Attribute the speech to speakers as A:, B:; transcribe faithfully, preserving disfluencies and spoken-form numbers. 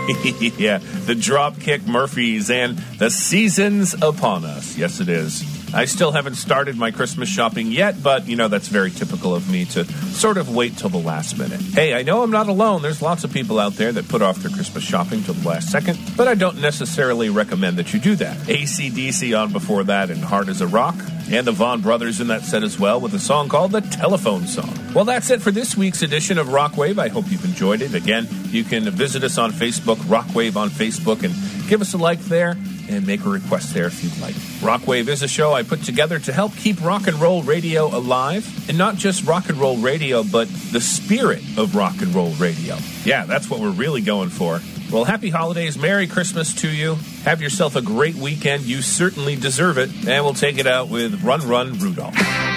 A: Yeah, the Dropkick Murphys and the season's upon us. Yes, it is. I still haven't started my Christmas shopping yet, but, you know, that's very typical of me to sort of wait till the last minute. Hey, I know I'm not alone. There's lots of people out there that put off their Christmas shopping till the last second, but I don't necessarily recommend that you do that. A C D C on before that and Hard as a Rock, and the Vaughn Brothers in that set as well with a song called The Telephone Song. Well, that's it for this week's edition of Rockwave. I hope you've enjoyed it. Again, you can visit us on Facebook, Rockwave on Facebook, and give us a like there and make a request there if you'd like. Rockwave is a show I put together to help keep rock and roll radio alive. And not just rock and roll radio, but the spirit of rock and roll radio. Yeah, that's what we're really going for. Well, happy holidays. Merry Christmas to you. Have yourself a great weekend. You certainly deserve it. And we'll take it out with Run, Run, Rudolph.